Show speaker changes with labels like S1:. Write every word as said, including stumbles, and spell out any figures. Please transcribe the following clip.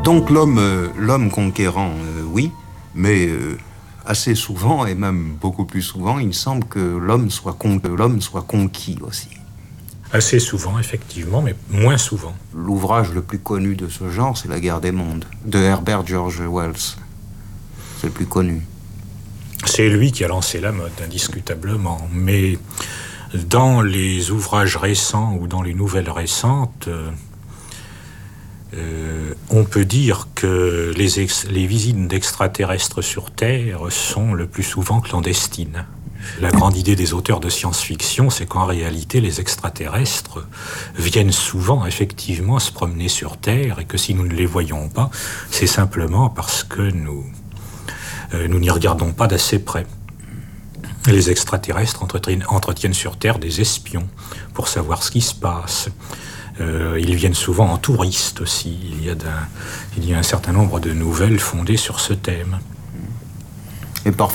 S1: Donc l'homme, euh, l'homme conquérant, euh, oui, mais euh, assez souvent, et même beaucoup plus souvent, il me semble que l'homme soit, con- que l'homme soit conquis aussi.
S2: Assez souvent, effectivement, mais moins souvent.
S1: L'ouvrage le plus connu de ce genre, c'est La guerre des mondes, de Herbert George Wells. C'est le plus connu.
S2: C'est lui qui a lancé la mode, indiscutablement. Mais dans les ouvrages récents ou dans les nouvelles récentes, euh, euh, on peut dire que les, ex- les visites d'extraterrestres sur Terre sont le plus souvent clandestines. La grande idée des auteurs de science-fiction, c'est qu'en réalité, les extraterrestres viennent souvent, effectivement, se promener sur Terre et que si nous ne les voyons pas, c'est simplement parce que nous, euh, nous n'y regardons pas d'assez près. Les extraterrestres entretiennent, entretiennent sur Terre des espions pour savoir ce qui se passe. Euh, ils viennent souvent en touristes aussi. Il y a d'un, il y a un certain nombre de nouvelles fondées sur ce thème.
S1: Et parfois,